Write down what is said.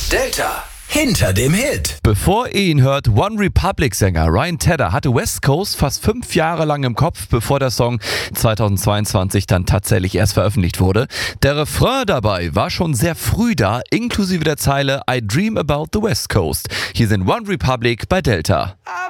Delta. Hinter dem Hit. Bevor ihr ihn hört, One Republic-Sänger Ryan Tedder hatte West Coast fast 5 Jahre lang im Kopf, bevor der Song 2022 dann tatsächlich erst veröffentlicht wurde. Der Refrain dabei war schon sehr früh da, inklusive der Zeile I Dream About the West Coast. Hier sind One Republic bei Delta.